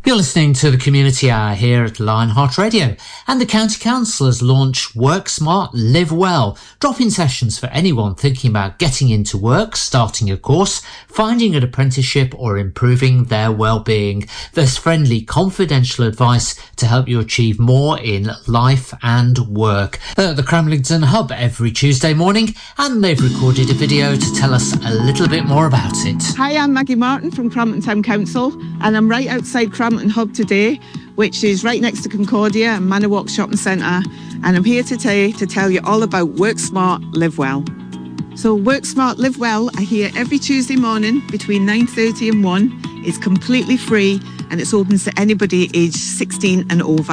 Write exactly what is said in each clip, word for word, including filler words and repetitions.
You're listening to the Community Hour here at Lionheart Radio, and the County Council has launched Work Smart, Live Well, drop-in sessions for anyone thinking about getting into work, starting a course, finding an apprenticeship or improving their well-being. There's friendly, confidential advice to help you achieve more in life and work. They're at the Cramlington Hub every Tuesday morning, and they've recorded a video to tell us a little bit more about it. Hi, I'm Maggie Martin from Cramlington Town Council, and I'm right outside Cramlington Hub today, which is right next to Concordia and Manor Walk Shopping Centre, and I'm here today to tell you all about Work Smart, Live Well. So Work Smart, Live Well are here every Tuesday morning between nine thirty and one. It's completely free and it's open to anybody aged sixteen and over.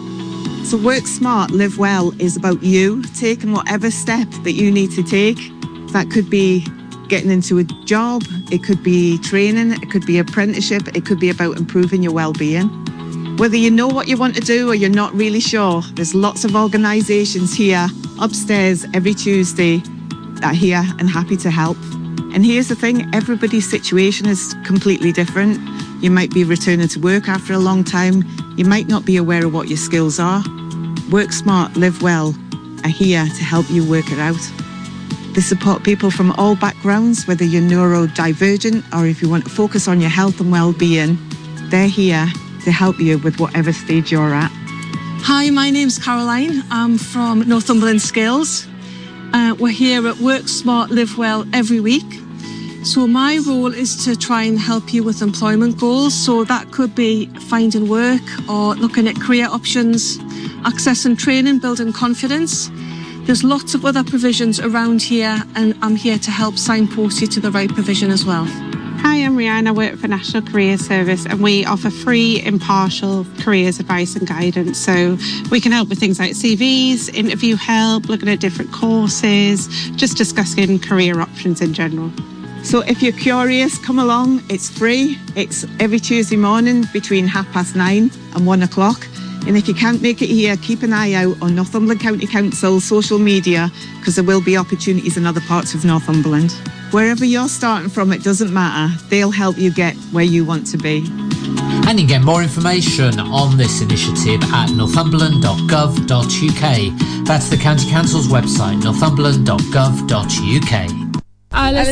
So Work Smart, Live Well is about you taking whatever step that you need to take. That could be getting into a job, it could be training, it could be apprenticeship, it could be about improving your well-being. Whether you know what you want to do or you're not really sure, there's lots of organisations here upstairs every Tuesday that are here and happy to help. And here's the thing, everybody's situation is completely different. You might be returning to work after a long time, you might not be aware of what your skills are. Work Smart, Live Well are here to help you work it out. They support people from all backgrounds, whether you're neurodivergent or if you want to focus on your health and well-being. They're here to help you with whatever stage you're at. Hi, my name's Caroline. I'm from Northumberland Skills. Uh, we're here at Work Smart, Live Well every week. So my role is to try and help you with employment goals. So that could be finding work or looking at career options, accessing training, building confidence. There's lots of other provisions around here, and I'm here to help signpost you to the right provision as well. Hi, I'm Rihanna. I work for National Career Service, and we offer free, impartial careers advice and guidance. So we can help with things like C Vs, interview help, looking at different courses, just discussing career options in general. So if you're curious, come along. It's free. It's every Tuesday morning between half past nine and one o'clock. And if you can't make it here, keep an eye out on Northumberland County Council social media, because there will be opportunities in other parts of Northumberland. Wherever you're starting from, it doesn't matter. They'll help you get where you want to be. And you can get more information on this initiative at northumberland dot gov dot U K. That's the County Council's website, northumberland dot gov dot U K.